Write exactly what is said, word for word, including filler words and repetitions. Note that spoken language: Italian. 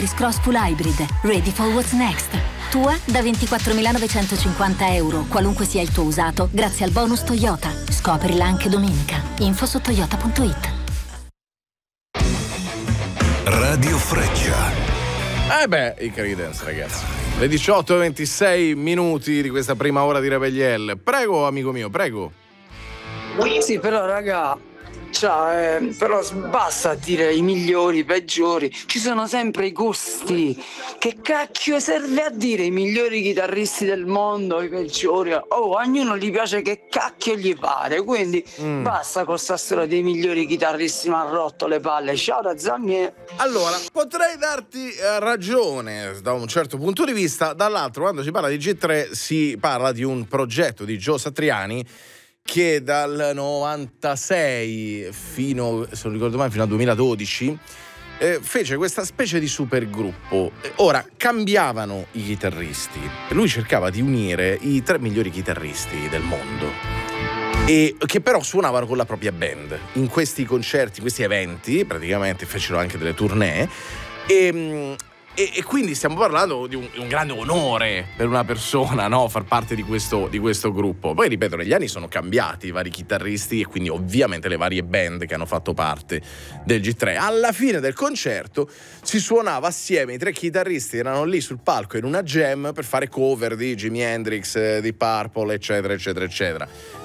Cross Full Hybrid, ready for what's next. Tua da ventiquattromilanovecentocinquanta euro, qualunque sia il tuo usato, grazie al bonus Toyota. Scoprila anche domenica. Info su toyota punto it. Radio Freccia. Eh beh, i Creedence, ragazzi. Le diciotto e ventisei minuti di questa prima ora di Rebelliel. Prego, amico mio, prego. Sì, però, raga, cioè, eh, però basta dire i migliori, i peggiori. Ci sono sempre i gusti. Che cacchio serve a dire i migliori chitarristi del mondo, i peggiori? Oh, a ognuno gli piace che cacchio gli pare. Quindi mm. basta con sta storia dei migliori chitarristi, mi hanno rotto le palle. Ciao da Zammier. Allora, potrei darti eh, ragione da un certo punto di vista. Dall'altro, quando si parla di G tre, si parla di un progetto di Joe Satriani che dal novantasei fino, se non ricordo mai, fino al duemiladodici eh, fece questa specie di supergruppo. Ora, cambiavano i chitarristi. Lui cercava di unire i tre migliori chitarristi del mondo, e che però suonavano con la propria band. In questi concerti, in questi eventi, praticamente fecero anche delle tournée. E... E, e quindi stiamo parlando di un, un grande onore per una persona, no? Far parte di questo, di questo gruppo. Poi ripeto, negli anni sono cambiati i vari chitarristi e quindi ovviamente le varie band che hanno fatto parte del G tre. Alla fine del concerto si suonava assieme, i tre chitarristi erano lì sul palco in una jam per fare cover di Jimi Hendrix, di Purple, eccetera eccetera eccetera.